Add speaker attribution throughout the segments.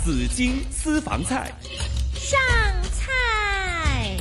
Speaker 1: 紫金私房菜
Speaker 2: 上菜。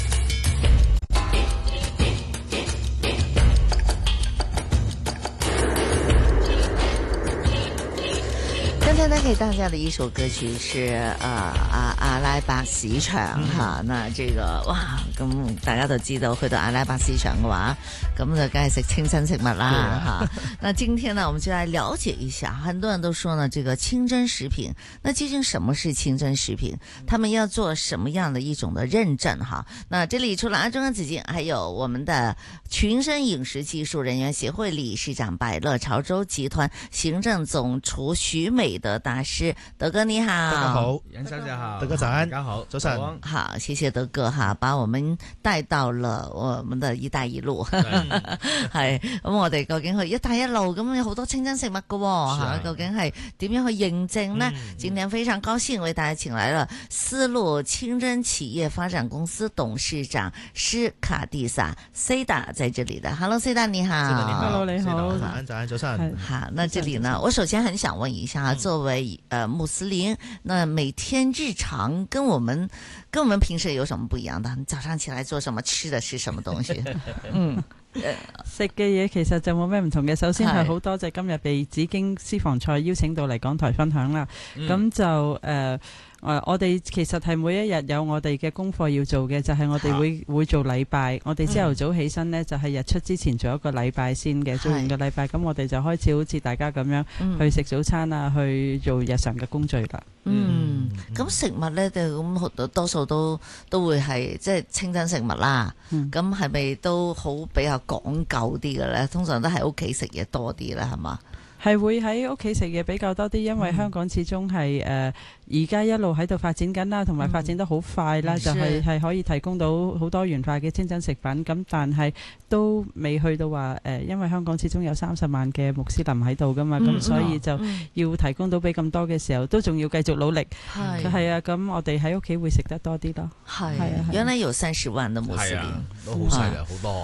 Speaker 3: 刚才呢给大家的一首歌曲是阿拉伯市場吓，那這個哇咁大家都知道去到阿拉伯市場嘅話，咁就梗係食清真食物啦哈。那今天呢，我們就來了解一下，很多人都說呢，這個清真食品，那究竟什麼是清真食品？他們要做什麼樣的一種的認證哈？那這裡除了中央紫金，還有我們的群生飲食技術人員協會理事長百樂潮州集團行政總廚許美德大師，德哥你好。
Speaker 4: 大家好，
Speaker 5: 楊小姐好，
Speaker 4: 德哥早安，
Speaker 5: 大家好，
Speaker 4: 早晨。
Speaker 3: 好，謝謝德哥哈，把我們帶到了我們的一帶一路。係咁，我哋究竟去一帶一路咁有好多清真食物噶吓，究竟係點樣去認證呢？今天非常高興為大家請來了絲路清真企業發展公司董事長施卡蒂薩 Seda 在這裡的。Hello Seda 你好。
Speaker 4: Hello
Speaker 5: 你好，
Speaker 4: 早安早安早晨。
Speaker 3: 好，那這裡呢，我首先很想問一下，作為穆斯林，那每天日常跟我們平時有什麼不一樣的？你早上起來做什麼？吃的是什麼東西？
Speaker 6: 食嘅嘢其實就冇咩唔同嘅。首先係好多謝今日被紫荊私房菜邀請到嚟港台分享啦。咁就我哋其實係每一日有我哋嘅功課要做嘅，就係我哋會做禮拜。我哋朝頭早起身呢，就係日出之前做一個禮拜先嘅。做完個禮拜，咁我哋就開始好似大家咁樣去食早餐啊，去做日常嘅工序啦。
Speaker 3: 咁食物呢，咁多數都會係即係清真食物啦。咁係咪都好比較講究啲嘅呢？通常都喺屋企食嘢多啲啦，係嘛？
Speaker 6: 係會喺屋企食嘢比較多啲，因為香港始終係而家一路喺度發展緊啦，同埋發展得好快啦，就係可以提供到好多元化嘅清真食品。咁但係都未去到話因為香港始終有30萬嘅穆斯林喺度噶嘛，咁所以就要提供到俾咁多嘅時候，都仲要繼續努力。係啊，咁我哋喺屋企會食得多啲咯。
Speaker 3: 係，原來有30萬的穆斯林，
Speaker 5: 都好犀利，好多。